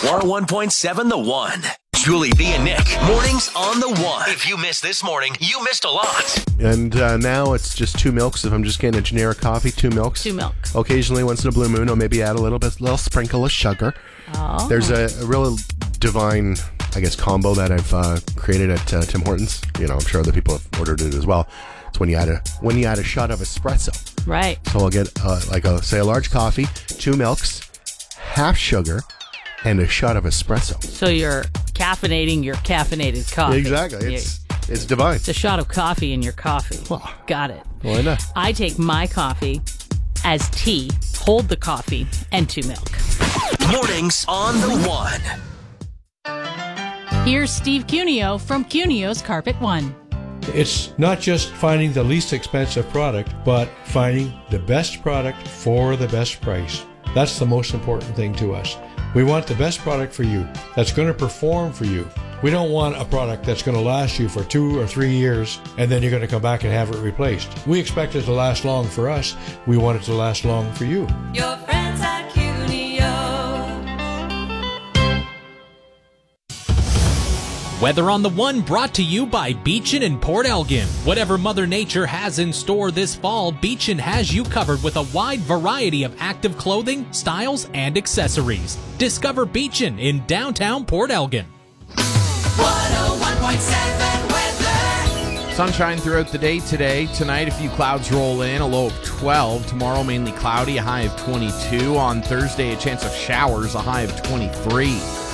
101.7 The One. Julie, V, and Nick. Mornings on The One. If you missed this morning, you missed a lot. And now it's just 2 milks. If I'm just getting a generic coffee, 2 milks. 2 milk. Occasionally, once in a blue moon, I'll maybe add a little sprinkle of sugar. Oh. There's a real divine, I guess, combo that I've created at Tim Hortons. You know, I'm sure other people have ordered it as well. It's when you add a shot of espresso. Right. So I'll get a large coffee, 2 milks, half sugar, and a shot of espresso. So you're caffeinating your caffeinated coffee. Exactly. It's divine. It's a shot of coffee in your coffee. Well, got it. Why not? I take my coffee as tea, hold the coffee, and 2 milk. Mornings on The One. Here's Steve Cuneo from Cuneo's Carpet One. It's not just finding the least expensive product, but finding the best product for the best price. That's the most important thing to us. We want the best product for you that's going to perform for you. We don't want a product that's going to last you for 2 or 3 years and then you're going to come back and have it replaced. We expect it to last long for us. We want it to last long for you. Your friends at Cuneo. Weather on The One brought to you by Beechin in Port Elgin. Whatever Mother Nature has in store this fall, Beechin has you covered with a wide variety of active clothing, styles, and accessories. Discover Beechin in downtown Port Elgin. 101.7 weather. Sunshine throughout the day today. Tonight, a few clouds roll in, a low of 12. Tomorrow, mainly cloudy, a high of 22. On Thursday, a chance of showers, a high of 23.